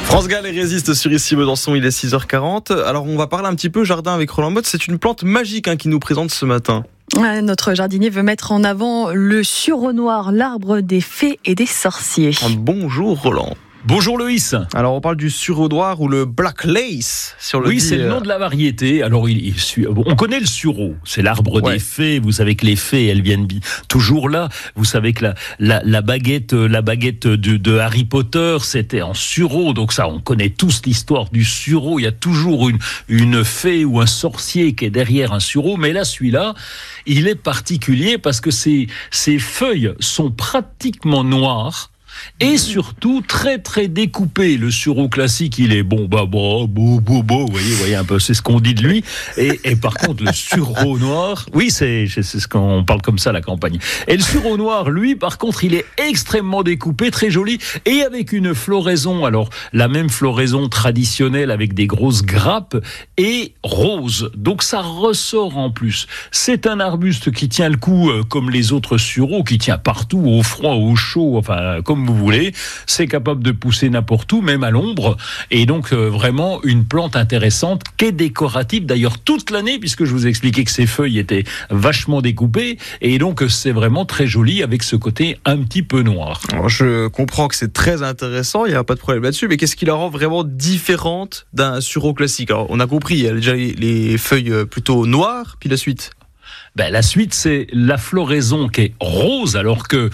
France Gall et résiste sur Ici Besançon, il est 6h40. Alors on va parler un petit peu jardin avec Roland Motte. C'est une plante magique qui nous présente ce matin. Notre jardinier veut mettre en avant le sureau noir, l'arbre des fées et des sorciers. Bonjour Roland. Bonjour Loïs. Alors on parle du sureau noir ou le black lace sur le. Oui, c'est le nom de la variété. Alors on connaît le sureau, c'est l'arbre des fées. Vous savez que les fées, elles viennent toujours là. Vous savez que la baguette de Harry Potter, c'était en sureau. Donc ça, on connaît tous l'histoire du sureau. Il y a toujours une fée ou un sorcier qui est derrière un sureau. Mais là, celui-là, il est particulier parce que ses feuilles sont pratiquement noires. Et surtout très très découpé. Le sureau classique, il est vous voyez un peu, c'est ce qu'on dit de lui. Et par contre, le sureau noir, oui, c'est ce qu'on parle comme ça à la campagne. Et le sureau noir, lui, par contre, il est extrêmement découpé, très joli, et avec une floraison. Alors la même floraison traditionnelle avec des grosses grappes et rose. Donc ça ressort en plus. C'est un arbuste qui tient le coup comme les autres sureaux, qui tient partout, au froid, au chaud, enfin comme vous voulez, c'est capable de pousser n'importe où, même à l'ombre, et donc vraiment une plante intéressante, qui est décorative d'ailleurs toute l'année, puisque je vous ai expliqué que ses feuilles étaient vachement découpées, et donc c'est vraiment très joli avec ce côté un petit peu noir. Alors, je comprends que c'est très intéressant, il n'y a pas de problème là-dessus, mais qu'est-ce qui la rend vraiment différente d'un sureau classique? Alors, on a compris, il y a déjà les feuilles plutôt noires, puis la suite. La suite, c'est la floraison qui est rose, alors que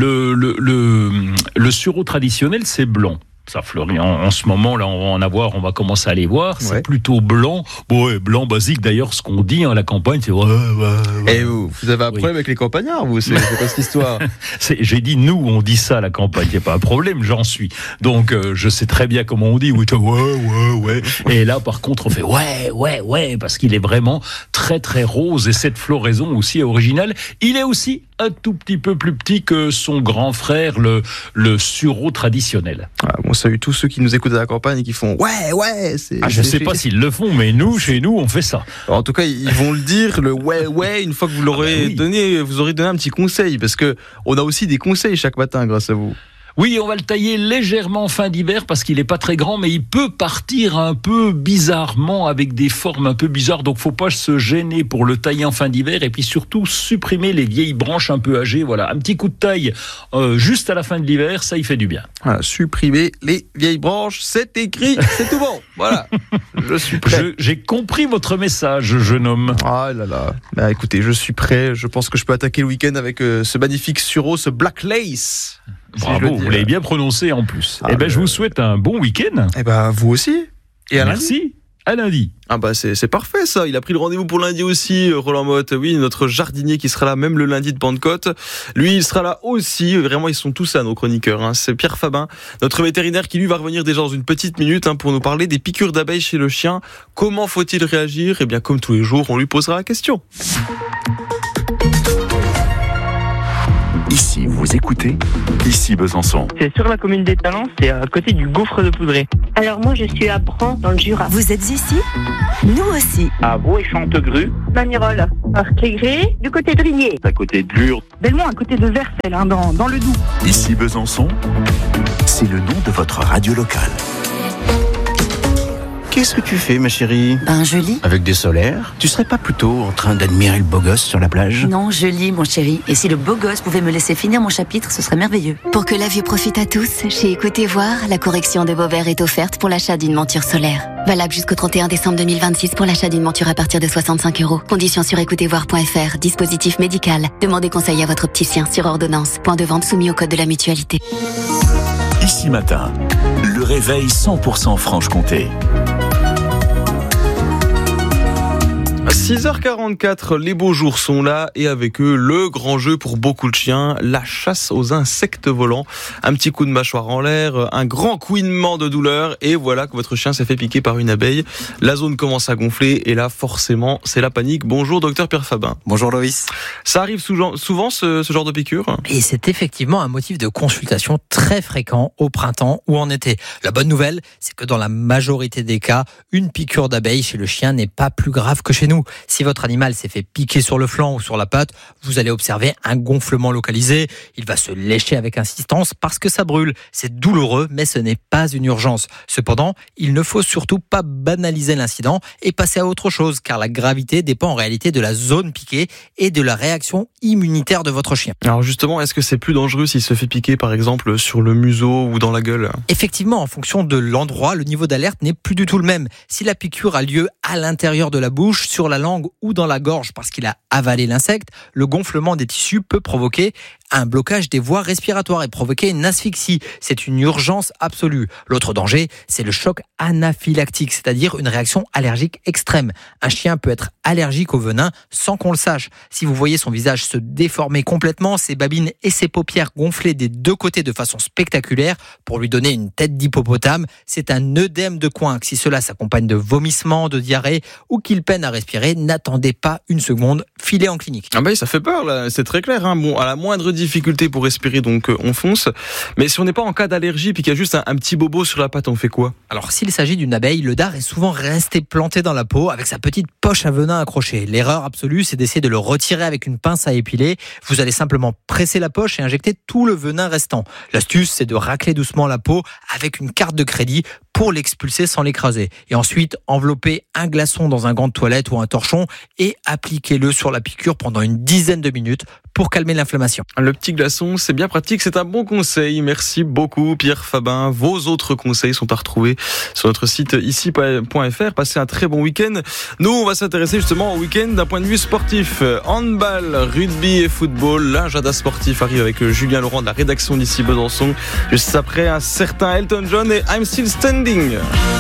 le sureau traditionnel, c'est blanc. Ça fleurit en ce moment, là, on va commencer à les voir. C'est plutôt blanc. Blanc basique, d'ailleurs, ce qu'on dit à la campagne, c'est Et vous avez un problème avec les campagnards, vous? C'est pas cette histoire. J'ai dit, nous, on dit ça à la campagne. Il n'y a pas un problème, j'en suis. Donc, je sais très bien comment on dit. Ouais. Et là, par contre, on fait ouais, parce qu'il est vraiment très, très rose. Et cette floraison aussi est originale. Il est aussi un tout petit peu plus petit que son grand frère, le sureau traditionnel. On salue tous ceux qui nous écoutent à la campagne et qui font ouais. Je ne sais pas s'ils le font, mais chez nous, on fait ça. Alors, en tout cas, ils vont le dire, le ouais, une fois que vous l'aurez donné, vous aurez donné un petit conseil, parce que on a aussi des conseils chaque matin grâce à vous. Oui, on va le tailler légèrement fin d'hiver parce qu'il n'est pas très grand, mais il peut partir un peu bizarrement avec des formes un peu bizarres. Donc, faut pas se gêner pour le tailler en fin d'hiver et puis surtout supprimer les vieilles branches un peu âgées. Voilà, un petit coup de taille juste à la fin de l'hiver, ça y fait du bien. Voilà, supprimer les vieilles branches, c'est écrit, c'est tout bon. Voilà, je suis prêt. J'ai compris votre message, jeune homme. Ah là là. Écoutez, je suis prêt. Je pense que je peux attaquer le week-end avec ce magnifique sureau, ce black lace. Bravo, vous l'avez bien prononcé en plus. Je vous souhaite un bon week-end. Vous aussi. Et merci. À lundi. C'est parfait ça. Il a pris le rendez-vous pour lundi aussi, Roland Motte. Oui, notre jardinier qui sera là même le lundi de Pentecôte. Lui, il sera là aussi. Vraiment, ils sont tous là, nos chroniqueurs. C'est Pierre Fabin, notre vétérinaire, qui lui va revenir déjà dans une petite minute pour nous parler des piqûres d'abeilles chez le chien. Comment faut-il réagir? Eh bien, comme tous les jours, on lui posera la question. Ici, vous écoutez Ici Besançon. C'est sur la commune des Talents, c'est à côté du gouffre de Poudré. Alors moi je suis à Bran dans le Jura. Vous êtes ici? Nous aussi. À Vaux et Chantegru. Mamirol. Arclégré, du côté de Rigné. À côté de Lure. Belmont à côté de Vercel, dans le Doubs. Ici Besançon, c'est le nom de votre radio locale. Qu'est-ce que tu fais, ma chérie? Je lis. Avec des solaires? Tu serais pas plutôt en train d'admirer le beau gosse sur la plage? Non, je lis, mon chéri. Et si le beau gosse pouvait me laisser finir mon chapitre, ce serait merveilleux. Pour que la vue profite à tous, chez Écoutez Voir, la correction de vos verres est offerte pour l'achat d'une monture solaire. Valable jusqu'au 31 décembre 2026 pour l'achat d'une monture à partir de 65 €. Conditions sur écoutezvoir.fr. Dispositif médical. Demandez conseil à votre opticien sur ordonnance. Point de vente soumis au code de la mutualité. Ici matin, le réveil 100% Franche-Comté. 6h44, les beaux jours sont là et avec eux, le grand jeu pour beaucoup de chiens, la chasse aux insectes volants. Un petit coup de mâchoire en l'air, un grand couinement de douleur et voilà que votre chien s'est fait piquer par une abeille. La zone commence à gonfler et là, forcément, c'est la panique. Bonjour, docteur Pierre Fabin. Bonjour Loïs. Ça arrive souvent ce genre de piqûre? Et c'est effectivement un motif de consultation très fréquent au printemps ou en été. La bonne nouvelle, c'est que dans la majorité des cas, une piqûre d'abeille chez le chien n'est pas plus grave que chez nous. nous. Si votre animal s'est fait piquer sur le flanc ou sur la patte, vous allez observer un gonflement localisé. Il va se lécher avec insistance parce que ça brûle. C'est douloureux, mais ce n'est pas une urgence. Cependant, il ne faut surtout pas banaliser l'incident et passer à autre chose, car la gravité dépend en réalité de la zone piquée et de la réaction immunitaire de votre chien. Alors justement, est-ce que c'est plus dangereux s'il se fait piquer par exemple sur le museau ou dans la gueule ? Effectivement, en fonction de l'endroit, le niveau d'alerte n'est plus du tout le même. Si la piqûre a lieu à l'intérieur de la bouche, sur la langue ou dans la gorge parce qu'il a avalé l'insecte, le gonflement des tissus peut provoquer un blocage des voies respiratoires et provoquer une asphyxie. C'est une urgence absolue. L'autre danger, c'est le choc anaphylactique, c'est-à-dire une réaction allergique extrême. Un chien peut être allergique au venin sans qu'on le sache. Si vous voyez son visage se déformer complètement, ses babines et ses paupières gonfler des deux côtés de façon spectaculaire pour lui donner une tête d'hippopotame, c'est un œdème de coinque. Si cela s'accompagne de vomissements, de diarrhée ou qu'il peine à respirer, n'attendez pas une seconde, filez en clinique. Ah bah ça fait peur là, c'est très clair. Hein. Bon, à la moindre difficulté pour respirer, donc on fonce. Mais si on n'est pas en cas d'allergie puis qu'il y a juste un petit bobo sur la patte, on fait quoi ? Alors s'il s'agit d'une abeille, le dard est souvent resté planté dans la peau avec sa petite poche à venin accrochée. L'erreur absolue, c'est d'essayer de le retirer avec une pince à épiler. Vous allez simplement presser la poche et injecter tout le venin restant. L'astuce, c'est de racler doucement la peau avec une carte de crédit pour l'expulser sans l'écraser. Et ensuite, enveloppez un glaçon dans un gant de toilette ou un torchon et appliquez-le sur la piqûre pendant une dizaine de minutes pour calmer l'inflammation. Le petit glaçon, c'est bien pratique, c'est un bon conseil. Merci beaucoup Pierre Fabin. Vos autres conseils sont à retrouver sur notre site ici.fr. Passez un très bon week-end. Nous, on va s'intéresser justement au week-end d'un point de vue sportif. Handball, rugby et football. L'agenda sportif arrive avec Julien Laurent de la rédaction d'ici Besançon. Juste après un certain Elton John et I'm Still Standing.